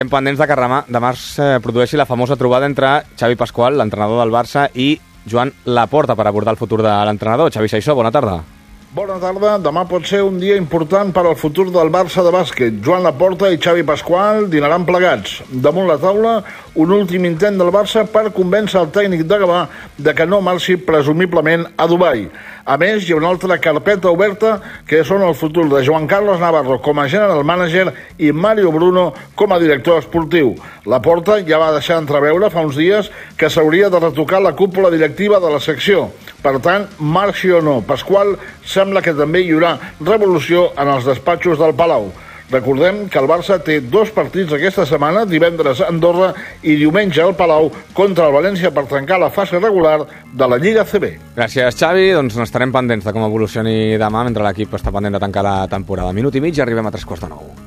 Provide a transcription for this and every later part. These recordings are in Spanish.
Pendents de que demà es produeixi la famosa trobada entre Xavi Pasqual, l'entrenador del Barça, i Joan Laporta per abordar el futur de l'entrenador. Xavi Saissó, bona tarda. Bona tarda. Demà pot ser un dia important per al futur del Barça de bàsquet. Joan Laporta i Xavi Pasqual dinaran plegats. Damunt la taula, un últim intent del Barça per convèncer el tècnic de Gavà de que no marxi presumiblement a Dubai. A més, hi ha una altra carpeta oberta que són el futur de Joan Carlos Navarro com a general manager i Mario Bruno com a director esportiu. Laporta ja va deixar entreveure fa uns dies que s'hauria de retocar la cúpula directiva de la secció. Per tant, marxi o no, Pasqual sembla que també hi haurà revolució en els despatxos del Palau. Recordem que el Barça té 2 partits aquesta setmana, divendres a Andorra i diumenge al Palau contra el València per trencar la fase regular de la Lliga CB. Gràcies, Xavi. Doncs n'estarem pendents de com evolucioni demà mentre l'equip està pendent de tancar la temporada. Minut i mig i arribem a 3:45.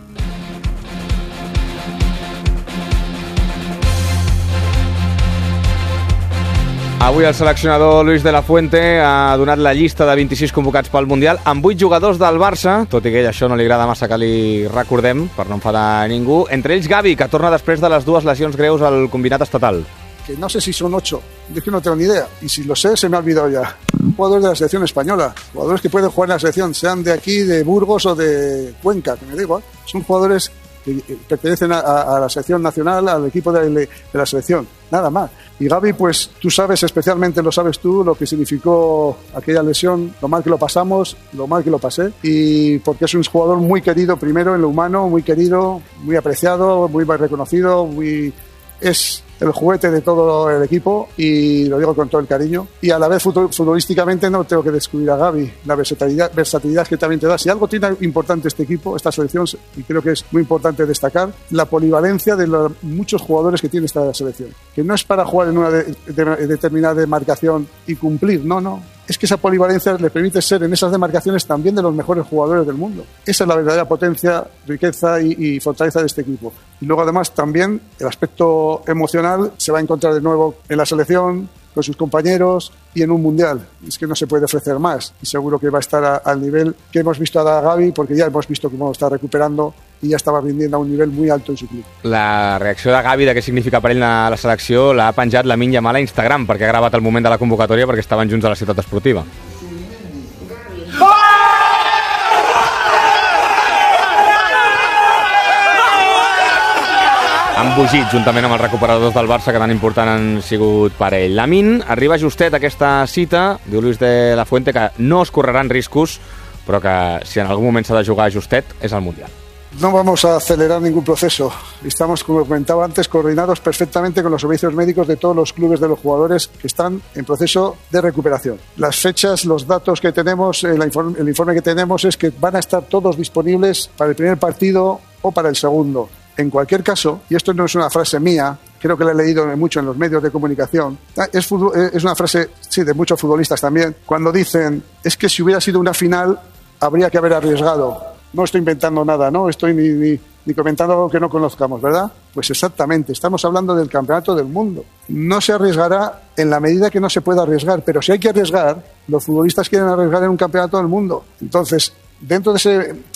Avui el seleccionador Luis de la Fuente ha donat la llista de 26 convocats pel Mundial amb 8 jugadors del Barça, tot i que a ell això no li agrada massa que li recordem, per no enfadar ningú. Entre ells Gavi, que torna després de les 2 lesions greus al combinat estatal. Que no sé si son 8, es que no tengo ni idea, y si lo sé se me ha olvidado ya. Jugadores de la selección española, jugadores que pueden jugar en la selección, sean de aquí, de Burgos o de Cuenca, que me da igual. Son jugadores que pertenecen a la selección nacional, al equipo de la selección, nada más. Y Gavi, pues tú sabes, especialmente lo sabes tú, lo que significó aquella lesión, lo mal que lo pasamos, lo mal que lo pasé, y porque es un jugador muy querido primero en lo humano, muy querido, muy apreciado, muy reconocido, es el juguete de todo el equipo y lo digo con todo el cariño. Y a la vez futbolísticamente no tengo que descubrir a Gavi, la versatilidad que también te da. Si algo tiene importante este equipo, esta selección, y creo que es muy importante destacar, la polivalencia de los muchos jugadores que tiene esta selección. Que no es para jugar en una determinada demarcación y cumplir, no. Es que esa polivalencia le permite ser en esas demarcaciones también de los mejores jugadores del mundo. Esa es la verdadera potencia, riqueza y fortaleza de este equipo. Y luego además también el aspecto emocional se va a encontrar de nuevo en la selección, con sus compañeros y en un mundial. Es que no se puede ofrecer más y seguro que va a estar al nivel que hemos visto a Gavi, porque ya hemos visto cómo está recuperando i ja estava rindiendo a un nivell muy alto en su club. La reacció de Gavi, de què significa per ell la selecció, l'ha penjat Lamine Yamal a Instagram, perquè ha gravat el moment de la convocatòria perquè estaven junts a la ciutat esportiva. Han embogit juntament amb els recuperadors del Barça que tan important han sigut per ell. Lamine arriba justet a aquesta cita, diu Luis de la Fuente, que no es correran riscos, però que si en algun moment s'ha de jugar justet és el Mundial. No vamos a acelerar ningún proceso. Estamos, como comentaba antes, coordinados perfectamente con los servicios médicos de todos los clubes de los jugadores que están en proceso de recuperación. Las fechas, los datos que tenemos, el informe que tenemos es que van a estar todos disponibles para el primer partido o para el segundo. En cualquier caso, y esto no es una frase mía, creo que la he leído mucho en los medios de comunicación, es una frase, sí, de muchos futbolistas también, cuando dicen, es que si hubiera sido una final, habría que haber arriesgado. No estoy inventando nada, no estoy ni comentando algo que no conozcamos, ¿verdad? Pues exactamente, estamos hablando del campeonato del mundo. No se arriesgará en la medida que no se pueda arriesgar, pero si hay que arriesgar, los futbolistas quieren arriesgar en un campeonato del mundo. Entonces, dentro de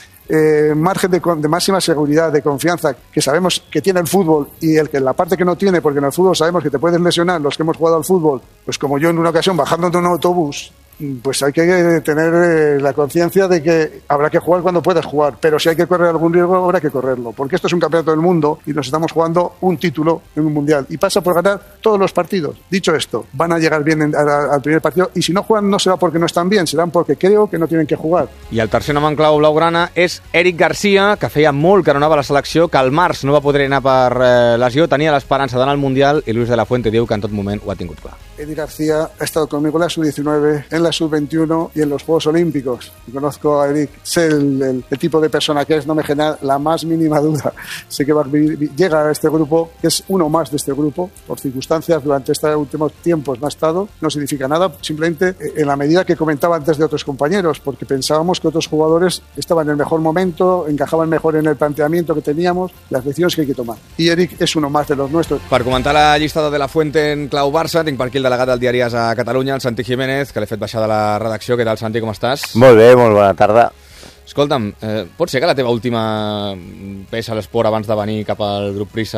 ese margen de máxima seguridad, de confianza que sabemos que tiene el fútbol y la parte que no tiene, porque en el fútbol sabemos que te puedes lesionar, los que hemos jugado al fútbol, pues como yo en una ocasión bajando de un autobús, pues hay que tener la conciencia de que habrá que jugar cuando puedas jugar, pero si hay que correr algún riesgo habrá que correrlo, porque esto es un campeonato del mundo y nos estamos jugando un título en un mundial y pasa por ganar todos los partidos. Dicho esto, van a llegar bien al primer partido y si no juegan no será porque no están bien, serán porque creo que no tienen que jugar. I el tercer nom en clau blaugrana és Eric Garcia, que feia molt que no anava a la selecció, que al març no va poder anar per lesió, tenia l'esperança d'anar al Mundial i Luis de la Fuente diu que en tot moment ho ha tingut clar. Eric García ha estado conmigo en la sub-19, en la sub-21 y en los Juegos Olímpicos. Conozco a Eric, sé el tipo de persona que es, no me genera la más mínima duda. Sé que llega a este grupo, que es uno más de este grupo, por circunstancias durante estos últimos tiempos no ha estado, no significa nada, simplemente en la medida que comentaba antes de otros compañeros, porque pensábamos que otros jugadores estaban en el mejor momento, encajaban mejor en el planteamiento que teníamos, las decisiones que hay que tomar. Y Eric es uno más de los nuestros. Per comentar la llista de la Fuente en clau Barça, tinc per aquí el delegat del diari AS a Catalunya, el Santi Jiménez, que l'he fet baixar de la redacció. Què tal, Santi, com estàs? Molt bé, molt bona tarda. Escolta'm, pot ser que la teva última peça a l'esport abans de venir cap al grup Prisa